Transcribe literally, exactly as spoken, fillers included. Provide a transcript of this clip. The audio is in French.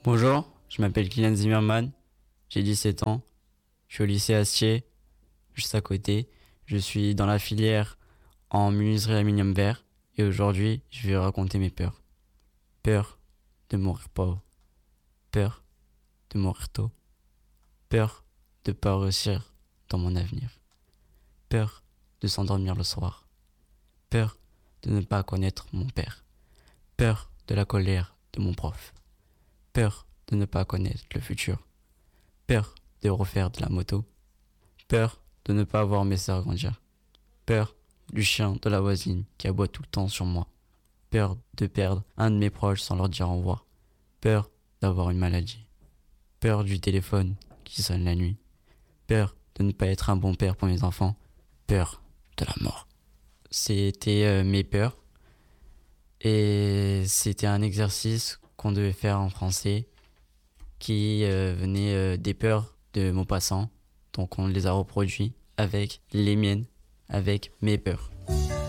Bonjour, je m'appelle Kylian Zimmerman, j'ai dix-sept ans, je suis au lycée Astier, juste à côté. Je suis dans la filière en menuiserie aluminium vert et aujourd'hui je vais raconter mes peurs. Peur de mourir pauvre, peur de mourir tôt, peur de pas réussir dans mon avenir, peur de s'endormir le soir, peur de ne pas connaître mon père, peur de la colère de mon prof, peur de ne pas connaître le futur, peur de refaire de la moto, peur de ne pas voir mes sœurs grandir, peur du chien de la voisine qui aboie tout le temps sur moi, peur de perdre un de mes proches sans leur dire au revoir, peur d'avoir une maladie, peur du téléphone qui sonne la nuit, peur de ne pas être un bon père pour mes enfants, peur de la mort. C'était euh, mes peurs et c'était un exercice qu'on devait faire en français qui euh, venait euh, des peurs de Maupassant. Donc on les a reproduits avec les miennes, avec mes peurs.